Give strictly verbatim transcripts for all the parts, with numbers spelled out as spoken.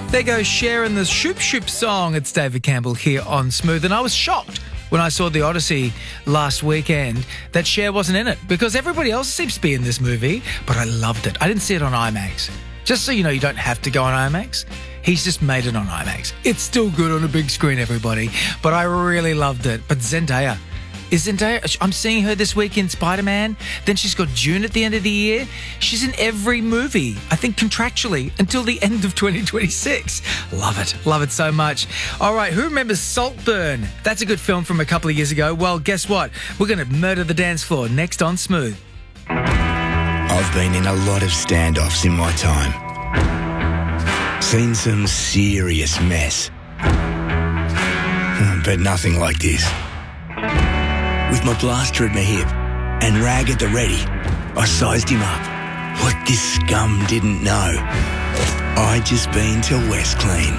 There goes Cher and the Shoop Shoop song. It's David Campbell here on Smooth. And I was shocked when I saw the Odyssey last weekend that Cher wasn't in it because everybody else seems to be in this movie, but I loved it. I didn't see it on IMAX. Just so you know, you don't have to go on IMAX. He's just made it on IMAX. It's still good on a big screen, everybody. But I really loved it. But Zendaya... Is Zendaya, I'm seeing her this week in Spider-Man. Then she's got June at the end of the year. She's in every movie, I think contractually, until the end of twenty twenty-six. Love it. Love it so much. All right, who remembers Saltburn? That's a good film from a couple of years ago. Well, guess what? We're going to murder the dance floor next on Smooth. I've been in a lot of standoffs in my time. Seen some serious mess. But nothing like this. With my blaster at my hip and rag at the ready, I sized him up. What this scum didn't know, I'd just been to West Clean.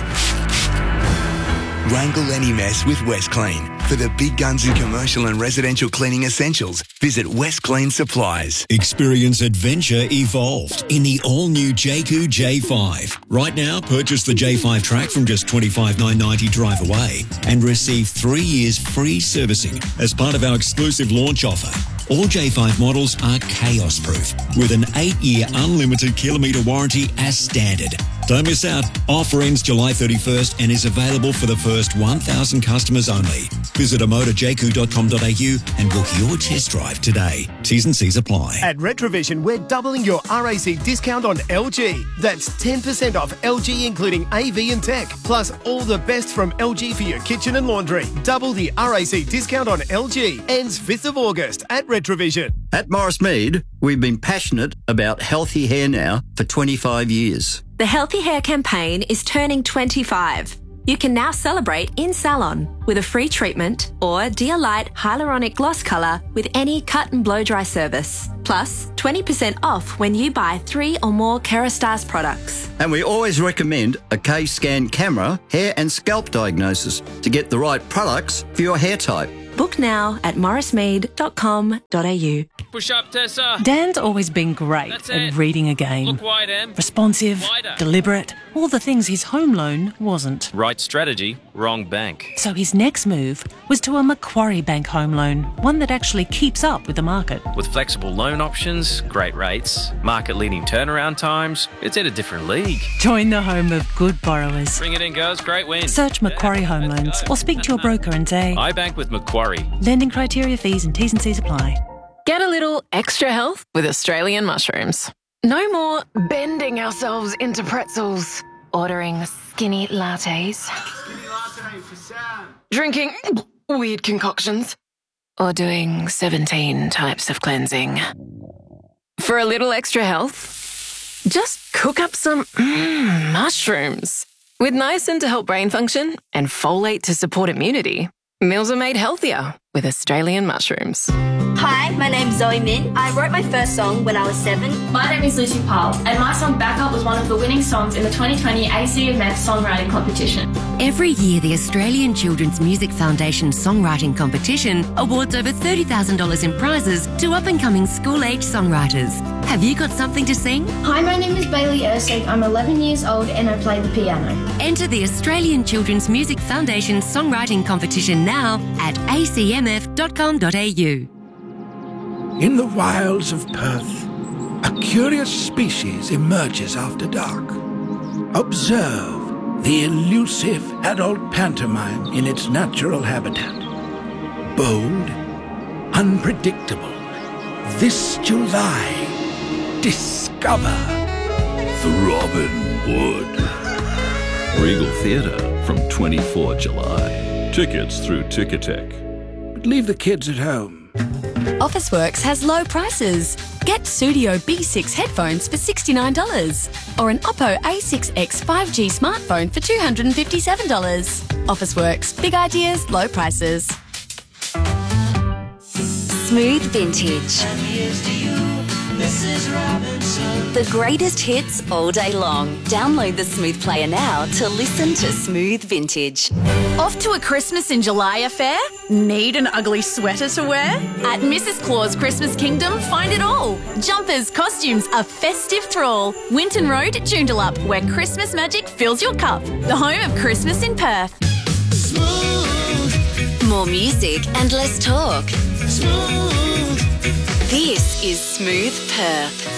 Wrangle any mess with West Clean. For the big guns in commercial and residential cleaning essentials, visit West Clean Supplies. Experience adventure evolved in the all-new Jayco J five. Right now, purchase the J five Track from just twenty-five thousand nine hundred ninety dollars drive away and receive three years free servicing as part of our exclusive launch offer. All J five models are chaos-proof with an eight-year unlimited kilometre warranty as standard. Don't miss out. Offer ends July thirty-first and is available for the first one thousand customers only. Visit amoda jayco dot com dot a u and book your test drive today. T's and C's apply. At Retrovision, we're doubling your R A C discount on L G. That's ten percent off L G, including A V and tech. Plus, all the best from L G for your kitchen and laundry. Double the R A C discount on L G. Ends fifth of August at Retrovision. At Morris Mead, we've been passionate about healthy hair now for twenty-five years. The Healthy Hair campaign is turning twenty-five. You can now celebrate in salon with a free treatment or Dear Light Hyaluronic Gloss Colour with any cut and blow dry service. Plus, twenty percent off when you buy three or more Kerastase products. And we always recommend a K-Scan camera, hair and scalp diagnosis to get the right products for your hair type. Book now at morris mead dot com dot a u. Push up, Tessa. Dan's always been great That's at it. reading a game. Look wide, Em. Responsive, Wider. deliberate, all the things his home loan wasn't. Right strategy, wrong bank. So his next move was to a Macquarie Bank home loan, one that actually keeps up with the market. With flexible loan options, great rates, market-leading turnaround times, it's in a different league. Join the home of good borrowers. Bring it in, girls. Great win. Search Macquarie Home Loans or speak to your broker and say, I bank with Macquarie. lending criteria, fees and T's and C's apply. Get a little extra health with Australian mushrooms. No more bending ourselves into pretzels, ordering skinny lattes, skinny latte for Sam. Drinking weird concoctions, or doing seventeen types of cleansing. For a little extra health, just cook up some mm, mushrooms. With niacin to help brain function and folate to support immunity, meals are made healthier with Australian mushrooms. Hi, my name's Zoe Min. I wrote my first song when I was seven. My name is Lucy Powell, and my song Backup was one of the winning songs in the twenty twenty A C M F Songwriting Competition. Every year, the Australian Children's Music Foundation Songwriting Competition awards over thirty thousand dollars in prizes to up-and-coming school-age songwriters. Have you got something to sing? Hi, my name is Bailey Ersig. I'm eleven years old and I play the piano. Enter the Australian Children's Music Foundation Songwriting Competition now at a c m f dot com dot a u. In the wilds of Perth, a curious species emerges after dark. Observe the elusive adult pantomime in its natural habitat. Bold, unpredictable. This July, discover The Robin Wood. Regal Theatre from twenty-fourth of July. Tickets through Ticketek. But leave the kids at home. Officeworks has low prices. Get Studio B six headphones for sixty-nine dollars or an Oppo A six X five G smartphone for two hundred fifty-seven dollars. Officeworks, big ideas, low prices. Smooth Vintage. The greatest hits all day long. Download the Smooth Player now to listen to Smooth Vintage. Off to a Christmas in July affair? Need an ugly sweater to wear? At Missus Claus Christmas Kingdom, find it all. Jumpers, costumes, a festive thrall. Winton Road, Joondalup, where Christmas magic fills your cup. The home of Christmas in Perth. More music and less talk. Smooth. This is Smooth Perth.